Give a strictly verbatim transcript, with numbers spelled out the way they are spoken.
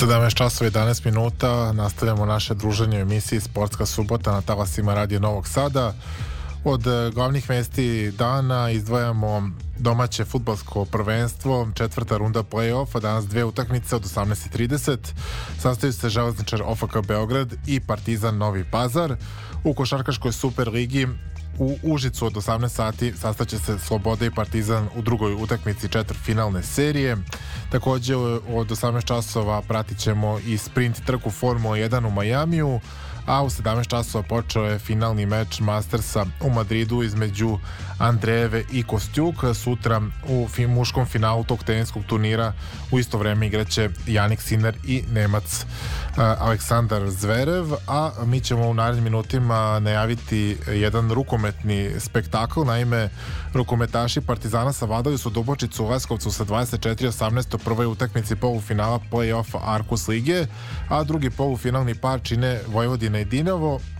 sedamnaest časova i jedanaest minuta nastavljamo naše druženje u emisiji Sportska subota na talasima Radio Novog Sada. Od glavnih vesti dana izdvajamo domaće fudbalsko prvenstvo, četvrta runda play-offa, danas dve utakmice od osamnaest i trideset. Sastaju se Železničar O F K Beograd i Partizan Novi Pazar. U košarkaškoj Super ligi u Užicu od osamnaest sati sastaće se Sloboda i Partizan u drugoj utakmici četvrtfinalne serije. Takođe od osamnaest časova pratit ćemo i sprint trku Formula jedan u Majamiju, a u sedamnaest časova počeo je finalni meč Mastersa u Madridu između Andrejeve i Kostjuk. Sutra u muškom finalu tog teniskog turnira u isto vreme igraće Jannik Sinner i Nemac Aleksandar Zverev, a mi ćemo u narednim minutima najaviti jedan rukometni spektakl. Naime, rukometaši Partizana savladali su Dubočicu u Leskovcu sa dvadeset četiri osamnaest u prvoj utakmici polufinala play-offa Arkus lige, a drugi polufinalni par čine Vojvodina i Dinamo.